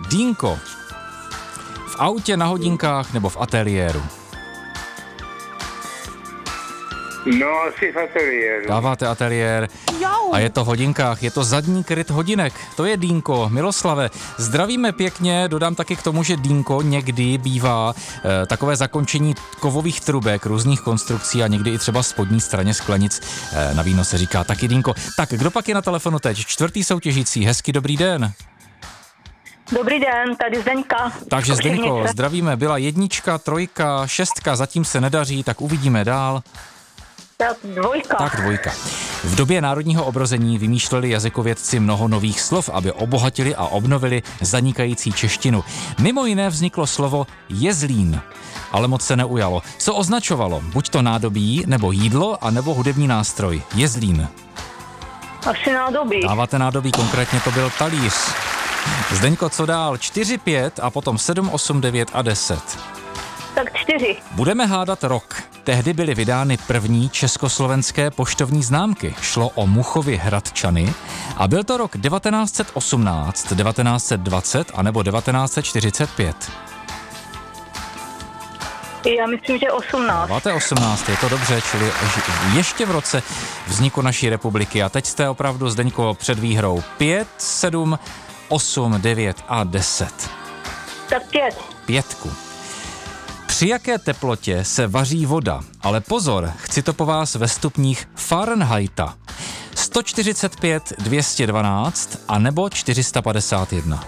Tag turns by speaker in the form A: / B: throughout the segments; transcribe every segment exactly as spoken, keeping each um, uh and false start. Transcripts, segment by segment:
A: Dýnko. V autě, na hodinkách nebo v ateliéru?
B: No, asi v ateliéru.
A: Dáváte ateliér a je to v hodinkách, je to zadní kryt hodinek, to je Dýnko. Miloslave, zdravíme pěkně, dodám taky k tomu, že Dýnko někdy bývá e, takové zakončení kovových trubek, různých konstrukcí a někdy i třeba spodní straně sklenic, e, na víno se říká taky Dýnko. Tak, kdo pak je na telefonu teď? Čtvrtý soutěžící, hezky dobrý den.
C: Dobrý den, tady Zdeňka.
A: Takže Zdeňko, zdravíme, byla jednička, trojka, šestka, zatím se nedaří, tak uvidíme dál.
C: Tak dvojka.
A: Tak dvojka. V době národního obrození vymýšleli jazykovědci mnoho nových slov, aby obohatili a obnovili zanikající češtinu. Mimo jiné vzniklo slovo jezlín, ale moc se neujalo. Co označovalo? Buď to nádobí, nebo jídlo, a nebo hudební nástroj. Jezlín.
C: Asi nádobí.
A: Dáváte nádobí, konkrétně to byl talíř. Zdeňko, co dál? čtyři, pět a potom sedm, osm, devět a deset.
C: Tak čtyři.
A: Budeme hádat rok. Tehdy byly vydány první československé poštovní známky. Šlo o Muchovy Hradčany a byl to rok devatenáct set osmnáct, devatenáct set dvacet a nebo devatenáct set čtyřicet pět.
C: Já myslím, že osmnáct.
A: Dáváte osmnáct, je to dobře, čili ještě v roce vzniku naší republiky. A teď jste opravdu, Zdeňko, před výhrou. pět, sedm, osm, devět a deset.
C: Tak pět.
A: Pětku. Při jaké teplotě se vaří voda? Ale pozor, chci to po vás ve stupních Fahrenheita. sto čtyřicet pět, dvě stě dvanáct a nebo čtyři sta padesát jedna.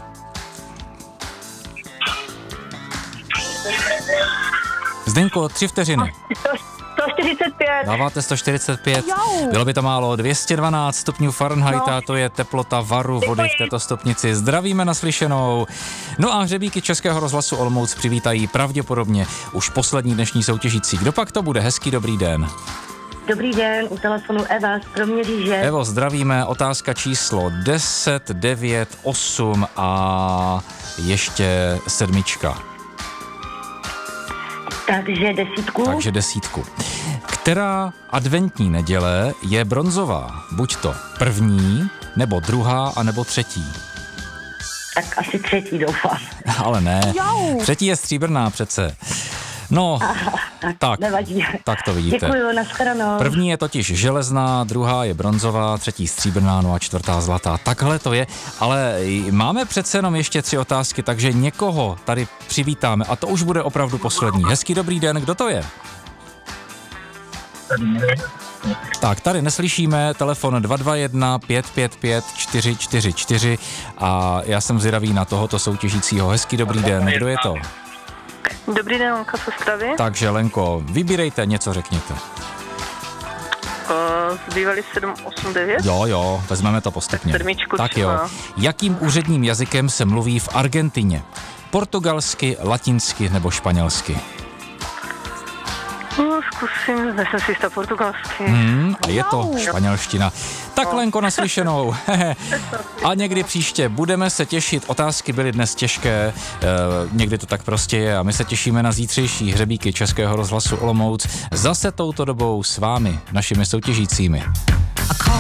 A: Zdeňko, tři vteřiny.
C: sto čtyřicet pět.
A: Dáváte sto čtyřicet pět, bylo by to málo, dvě stě dvanáct stupňů Fahrenheita, to je teplota varu vody v této stupnici. Zdravíme naslyšenou. No a hřebíky Českého rozhlasu Olomouc přivítají pravděpodobně už poslední dnešní soutěžící. Kdo pak to bude? Hezký dobrý den.
C: Dobrý den, u telefonu Eva z Kroměříže.
A: Evo, zdravíme, otázka číslo deset, devět, osm a ještě sedmička.
C: Takže desítku.
A: Takže desítku. Která adventní neděle je bronzová? Buď to první, nebo druhá, a nebo třetí.
C: Tak asi třetí, doufám.
A: Ale ne, třetí je stříbrná přece. No,
C: Aha, tak,
A: tak,
C: nevadí.
A: tak to vidíte.
C: Děkuju, nashledanou.
A: První je totiž železná, druhá je bronzová, třetí stříbrná, no a čtvrtá zlatá. Takhle to je, ale máme přece jenom ještě tři otázky, takže někoho tady přivítáme a to už bude opravdu poslední. Hezký dobrý den, kdo to je? Tak, tady neslyšíme, telefon dva dva jedna, pět pět pět, čtyři čtyři čtyři a já jsem zvědavý na tohoto soutěžícího. Hezký dobrý den, kdo je to?
D: Dobrý den, Lenka z Ostravy.
A: Takže Lenko, vybírejte, něco řekněte.
D: Uh, zbývali sedm, osm, devět.
A: Jo, jo, vezmeme to postupně.
D: Tak sedmičku
A: Tak
D: třeba.
A: jo. Jakým úředním jazykem se mluví v Argentině? Portugalsky, latinsky nebo španělsky?
D: No, zkusím, nejsem si jistá portugalsky.
A: Hmm, a je to španělština. Tak Lenko, naslyšenou. A někdy příště budeme se těšit. Otázky byly dnes těžké, e, někdy to tak prostě je a my se těšíme na zítřejší hřebíky Českého rozhlasu Olomouc zase touto dobou s vámi, našimi soutěžícími.